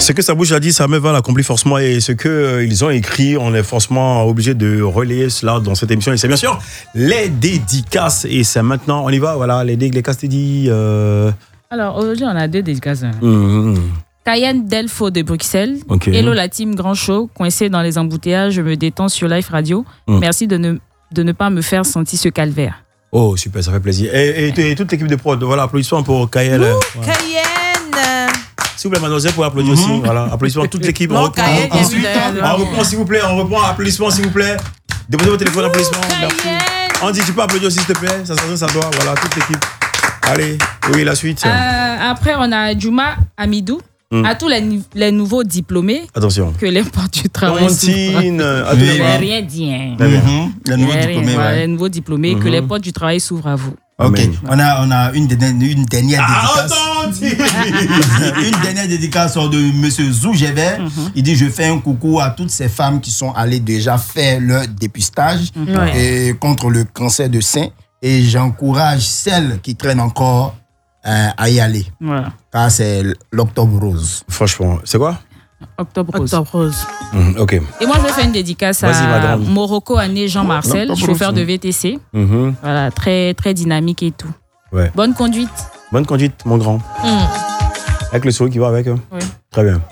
Ce que sa bouche a dit, sa main va l'accomplir forcément. Et ce qu'ils ont écrit, on est forcément obligé de relayer cela dans cette émission. Et c'est bien sûr les dédicaces. Et c'est maintenant, on y va, voilà, les dédicaces, t'es dit. Alors, aujourd'hui, on a 2 dédicaces. Cayenne Delfo de Bruxelles. Okay. Hello la team Grand Show. Coincé dans les embouteillages, je me détends sur Live Radio. Merci de ne pas me faire sentir ce calvaire. Oh, super, ça fait plaisir. Et toute l'équipe de prod, voilà, applaudissements pour Cayenne. Cayenne. S'il vous plaît, mademoiselle, pour applaudir aussi. Voilà, applaudissements toute l'équipe. Non, Cayenne, on reprend, s'il vous plaît, on reprend, applaudissements, s'il vous plaît. Déposez votre téléphone, applaudissements. Merci. On dit, tu peux applaudir aussi, s'il te plaît. Ça doit, voilà, toute l'équipe. Allez, oui, la suite. Après, on a Juma Amidou. À tous les nouveaux diplômés. Attention. Que les portes du travail s'ouvrent. Je n'ai rien dit. Les nouveaux diplômés. Les nouveaux diplômés, que les portes du travail s'ouvrent à vous. Ok, on a une dernière dédicace. Une dernière dédicace de M. Zougévet. Il dit, je fais un coucou à toutes ces femmes qui sont allées déjà faire leur dépistage contre le cancer de sein. Et j'encourage celles qui traînent encore à y aller. Voilà. Car c'est l'Octobre Rose. Franchement, c'est quoi? Octobre Rose. Ok. Et moi, je vais faire une dédicace à Morocco Ané Jean-Marcel, chauffeur de VTC. Voilà, très, très dynamique et tout. Ouais. Bonne conduite. Bonne conduite, mon grand. Avec le sourire qui va avec. Oui. Très bien.